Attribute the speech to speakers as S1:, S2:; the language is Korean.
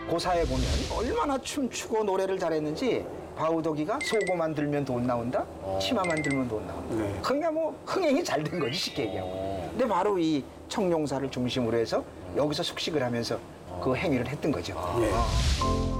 S1: 고사에 보면 얼마나 춤추고 노래를 잘했는지 바우더기가 속어만 들면 돈 나온다? 치마만 들면 돈 나온다.
S2: 네.
S1: 그러니까 뭐 흥행이 잘 된 거지 쉽게 얘기하고. 근데 바로 이 청룡사를 중심으로 해서 여기서 숙식을 하면서 그 행위를 했던 거죠.
S2: 예.